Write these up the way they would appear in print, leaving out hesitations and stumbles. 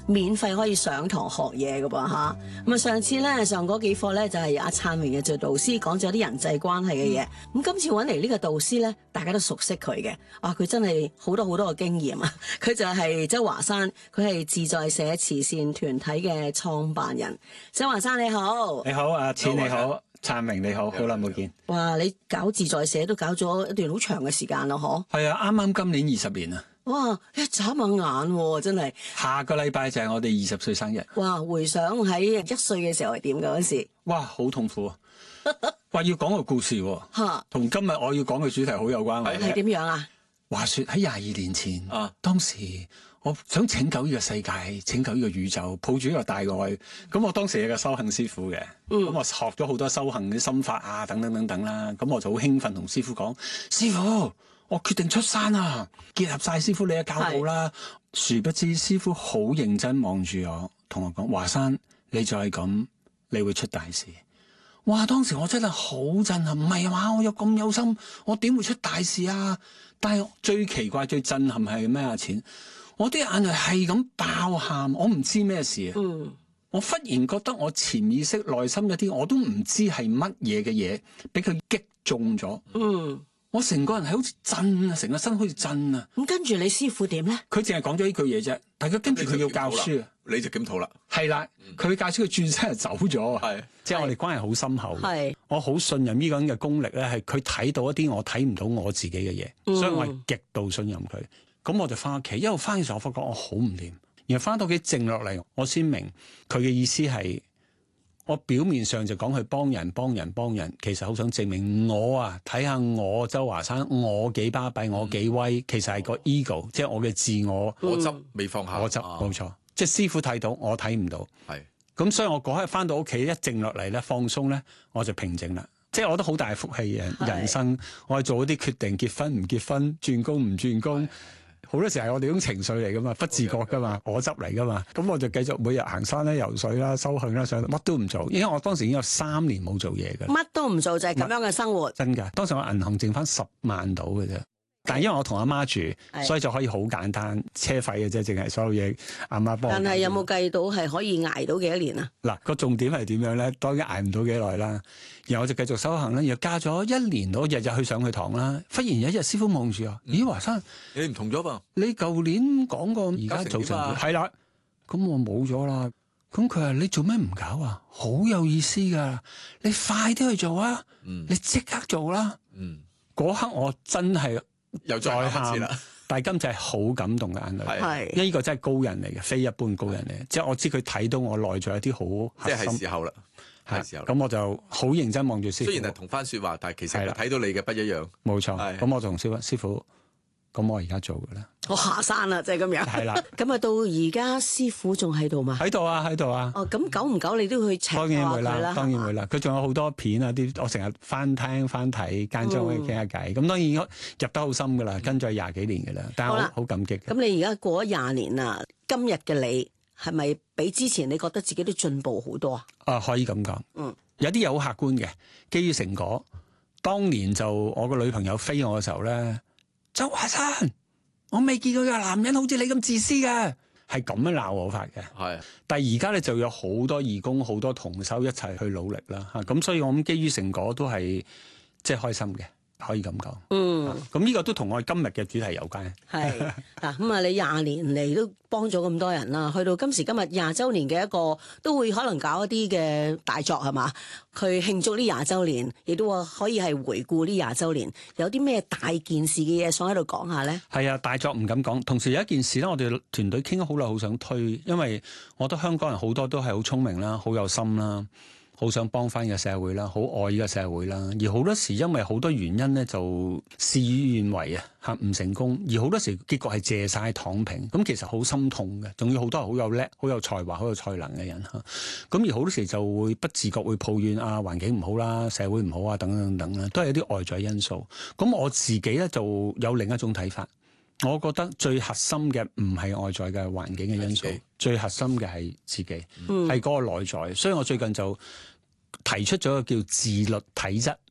免費可以上堂學嘢㗎噃嚇。咁啊上次咧上嗰幾課咧就係阿燦榮嘅做導師講咗啲人際關係嘅嘢。咁今次揾嚟呢個導師咧，大家都熟悉佢嘅。佢真係好多嘅經驗啊！佢就係周華山，佢係自在社慈善團體嘅創辦人。周華山你好， 你好，阿錢你好，燦榮你好，好耐冇見。 哇！你搞自在社都搞咗一段好長嘅時間咯，嗬？ 係啊，啱啱今年20年啊！ 哇！一眨下眼喎，真係。 下個禮拜就係我哋20歲生日。 哇！回想喺1歲嘅時候係點㗎嗰時？ 哇！好痛苦啊！話要講個故事喎，同今日我要講嘅主題好有關係。 係點樣啊？ 話說喺22年前，當時我想拯救呢個世界，拯救呢個宇宙，抱住呢個大愛。咁我當時有個修行師傅嘅，咁我學咗好多修行嘅心法啊，等等等等啦。咁我就好興奮同師傅講：師傅，我決定出山啊！結合晒師傅你嘅教導啦。殊不知師傅好認真望住我，同我講：華山，你再係咁，你會出大事。哇！當時我真係好震撼，唔係話我有咁有心，我點會出大事啊？但係最奇怪、最震撼係咩啊？錢，我啲眼淚係咁爆喊，我唔知咩事啊！我忽然覺得我潛意識內心有啲我都唔知係乜嘢嘅嘢，俾佢擊中咗。我成個人係好似震啊，成個身好似震啊！ 咁跟住你師傅點咧？ 佢淨係講咗呢句嘢啫，但係佢跟住佢要教書啊！ 你就檢討啦， 係啦，佢教書佢轉身就走咗，係即係我哋關係好深厚。係我好信任呢個人嘅功力咧，係佢睇到一啲我睇唔到我自己嘅嘢，所以我係極度信任佢。咁我就翻屋企，一路翻嘅時候，我發覺我好唔掂，然後翻到屋企靜落嚟，我先明佢嘅意思係。我表面上就講佢幫人，其實好想證明我啊，睇下我周華山，我幾巴閉，我幾威，其實係個 ego，即係我嘅自我。 我執未放下， 我執冇錯，即係師傅睇到，我睇唔到。係咁，所以我嗰日翻到屋企一靜落嚟咧，放鬆咧，我就平靜啦。即係我都好大福氣嘅人生，我係做一啲決定，結婚唔結婚，轉工唔轉工。好多時係我哋種情緒嚟噶嘛，不自覺噶嘛，我執嚟噶嘛，咁我就繼續每日行山啦、游水啦、修行啦，上乜都唔做，因為我當時已經有3年冇做嘢嘅。乜都唔做就係咁樣嘅生活。真㗎，當時我銀行剩翻10萬到嘅啫。但係因為我同阿媽住，所以就可以好簡單，車費嘅啫，淨係所有嘢阿媽幫我。 但係有冇計到係可以捱到幾多年啊？ 嗱，個重點係點樣咧？當然捱唔到幾耐啦。然後我就繼續修行啦，然後加咗1年到，日日去上佢堂啦。忽然有一日師傅望住我，咦，華山， 你唔同咗噃？ 你舊年講過而家做成點？係啦，咁我冇咗啦。咁佢話你做咩唔搞啊？好有意思㗎，你快啲去做啊！你即刻做啦。嗰刻我真係又再喊啦。但係今次係好感動嘅眼淚，因為呢個真係高人嚟嘅，非一般高人嚟嘅。即係我知佢睇到我內在有啲好核心， 即係時候啦。 咁我就好認真望住師傅。 雖然係同番説話，但係其實睇到你嘅不一樣。 冇錯。咁我同師傅，咁我而家做嘅啦。 我下山啦，即係咁樣。係啦。咁啊，到而家師傅仲喺度嘛？ 喺度啊，喺度啊。 哦，咁久唔久你都去請下佢啦？ 當然會啦。佢仲有好多片啊，啲我成日翻聽翻睇，間中可以傾下偈。咁當然入得好深噶啦，跟咗20幾年嘅啦。但係我好感激。咁你而家過咗20年啦，今日嘅你係咪比之前你覺得自己都進步好多啊？ 可以咁講。有啲嘢好客觀嘅，基於成果。當年就我個女朋友飛我嘅時候咧，周華山，我未見過有男人好似你咁自私嘅，係咁樣鬧我法嘅。係，但係而家咧就有好多義工、好多同修一齊去努力啦。嚇，咁所以我諗基於成果都係即係開心嘅。可以咁講，咁呢個都同我哋今日嘅主題有關。 係嗱，咁啊，你20年嚟都幫咗咁多人啦，去到今時今日20週年嘅一個，都會可能搞一啲嘅大作係嘛？佢慶祝呢20週年，亦都話可以係回顧呢20週年，有啲咩大件事嘅嘢想喺度講下咧？係啊，大作唔敢講，同時有一件事咧，我哋團隊傾咗好耐，好想推，因為我覺得香港人好多都係好聰明啦，好有心啦。好想幫翻呢個社會啦，好愛呢個社會啦，而好多時因為好多原因咧，就事與願違啊，嚇唔成功，而好多時結局係謝晒躺平，咁其實好心痛嘅，仲要好多人好有叻、好有才華、好有才能嘅人嚇，咁而好多時就會不自覺會抱怨啊，環境唔好啦，社會唔好啊，等等等等啦，都係有啲外在因素。咁我自己咧就有另一種睇法，我覺得最核心嘅唔係外在嘅環境嘅因素，最核心嘅係自己，係嗰個內在。所以我最近就提出咗個叫自律體質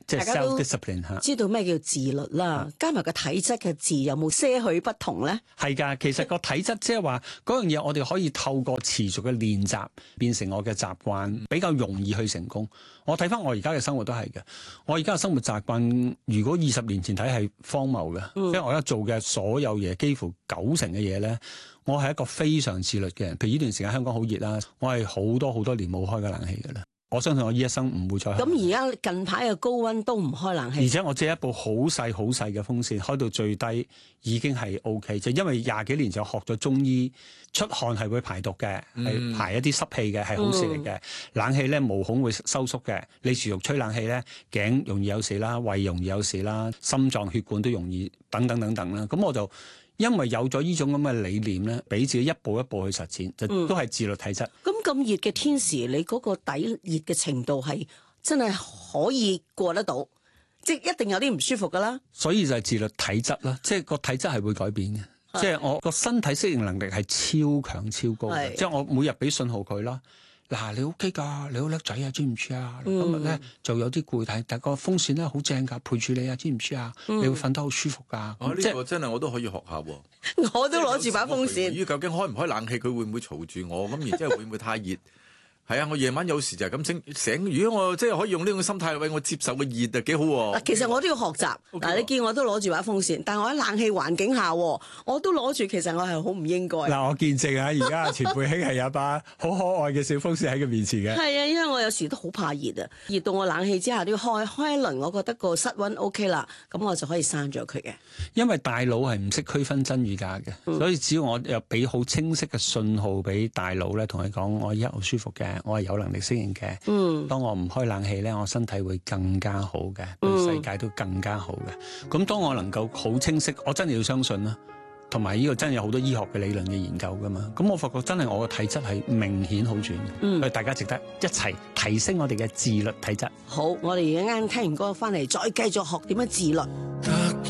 即係大家都 self discipline 嚇。 知道咩叫自律啦，加埋個體質嘅自有冇些許不同咧？ 係㗎，其實個體質即係話嗰樣嘢，我哋可以透過持續嘅練習變成我嘅習慣，比較容易去成功。我睇翻我而家嘅生活都係嘅，我而家嘅生活習慣，如果20年前睇係荒謬嘅，即係我而家做嘅所有嘢，幾乎90%嘅嘢咧，我係一個非常自律嘅人。譬如呢段時間香港好熱啦，我係好多年冇開過冷氣㗎啦。我相信我呢一生唔會再開。 咁而家近排嘅高溫都唔開冷氣， 而且我借一部好細嘅風扇，開到最低已經係 OK。就因為20幾年就學咗中醫，出汗係會排毒嘅，係排一啲濕氣嘅，係好事嚟嘅。冷氣咧毛孔會收縮嘅，你持續吹冷氣咧，頸容易有事啦，胃容易有事啦，心臟血管都容易等等啦。咁我就因為有咗呢種咁嘅理念咧，俾自己一步一步去實踐，就都係自律體質。 咁熱嘅天時，你嗰個底熱嘅程度係真係可以過得到，即係一定有啲唔舒服噶啦。 所以就係自律體質啦，即係個體質係會改變嘅，即係我個身體適應能力係超強超高嘅，即係我每日俾信號佢啦。嗱，你 OK 㗎，你好叻仔啊，知唔知啊？今日咧就有啲攰，但係個風扇咧好正㗎，陪住你啊，知唔知啊？你會瞓得好舒服㗎。 呢個真係我都可以學下喎。 我都攞住把風扇。 咦，究竟開唔開冷氣，佢會唔會嘈住我？咁然之後會唔會太熱？係啊，我夜晚有時就係咁醒。如果我即係可以用呢種心態，喂，我接受個熱啊，幾好喎。 其實我都要學習。嗱，你見我都攞住把風扇，但係我喺冷氣環境下，我都攞住。其實我係好唔應該。 嗱，我見證啊，而家前輩兄係有把好可愛嘅小風扇喺佢面前嘅。 係啊，因為我有時都好怕熱啊，熱到我冷氣之下都要開一輪，我覺得個室溫 OK 啦，咁我就可以閂咗佢嘅。因為大腦係唔識區分真與假嘅，所以只要我又俾好清晰嘅信號俾大腦咧，同佢講我而家好舒服嘅。我係有能力適應嘅。當我唔開冷氣咧，我身體會更加好嘅，對世界都更加好嘅。咁當我能夠好清晰，我真係要相信啦。同埋呢個真係有好多醫學嘅理論嘅研究噶嘛。咁我發覺真係我嘅體質係明顯好轉嘅。所以大家值得一齊提升我哋嘅自律體質。 好，我哋而家啱聽完歌翻嚟，再繼續學點樣自律。